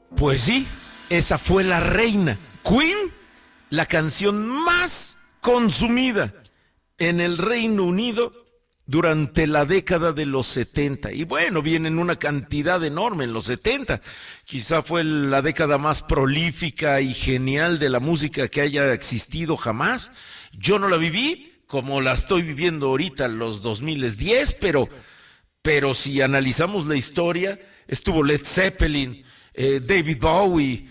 Pues sí, esa fue la reina. Queen, la canción más consumida en el Reino Unido durante la década de los 70. Y bueno, vienen una cantidad enorme en los 70. Quizá fue la década más prolífica y genial de la música que haya existido jamás. Yo no la viví como la estoy viviendo ahorita en los 2010, pero si analizamos la historia, estuvo Led Zeppelin, David Bowie,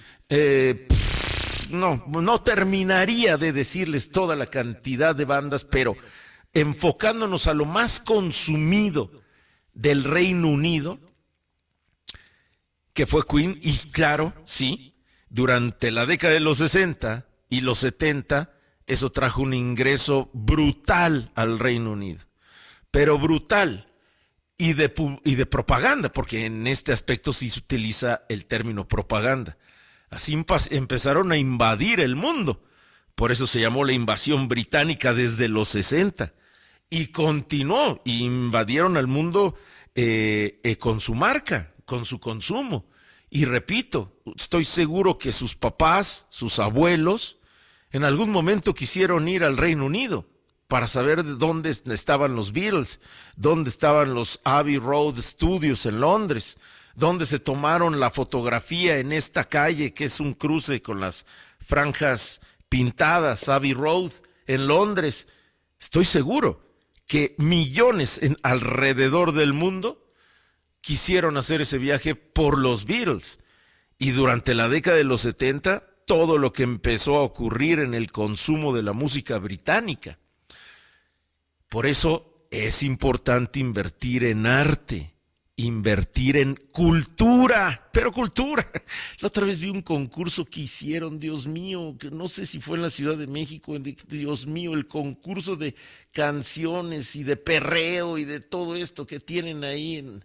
no terminaría de decirles toda la cantidad de bandas, pero enfocándonos a lo más consumido del Reino Unido, que fue Queen, y claro, sí, durante la década de los 60 y los 70, eso trajo un ingreso brutal al Reino Unido, pero brutal. Y de propaganda, porque en este aspecto sí se utiliza el término propaganda. Así empezaron a invadir el mundo. Por eso se llamó la invasión británica desde los 60. Y continuó, y invadieron al mundo con su marca, con su consumo. Y repito, estoy seguro que sus papás, sus abuelos, en algún momento quisieron ir al Reino Unido para saber de dónde estaban los Beatles, dónde estaban los Abbey Road Studios en Londres, dónde se tomaron la fotografía en esta calle que es un cruce con las franjas pintadas, Abbey Road en Londres. Estoy seguro que millones alrededor del mundo quisieron hacer ese viaje por los Beatles. Y durante la década de los 70, todo lo que empezó a ocurrir en el consumo de la música británica. Por eso es importante invertir en arte, invertir en cultura, pero cultura. La otra vez vi un concurso que hicieron, Dios mío, que no sé si fue en la Ciudad de México, Dios mío, el concurso de canciones y de perreo y de todo esto que tienen ahí en...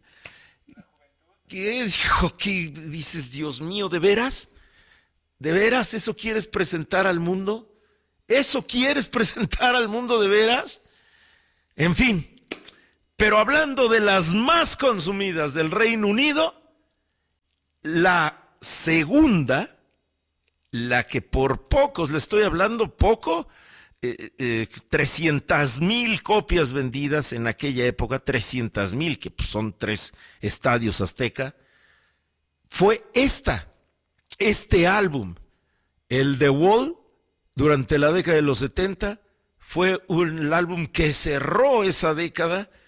¿Qué dijo? ¿Qué dices, Dios mío? ¿De veras? ¿De veras eso quieres presentar al mundo? ¿Eso quieres presentar al mundo de veras? En fin, pero hablando de las más consumidas del Reino Unido, la segunda, la que por pocos, le estoy hablando poco, 300,000 copias vendidas en aquella época, 300,000, que pues son 3 estadios Azteca, fue este álbum, el The Wall, durante la década de los 70, fue un álbum que cerró esa década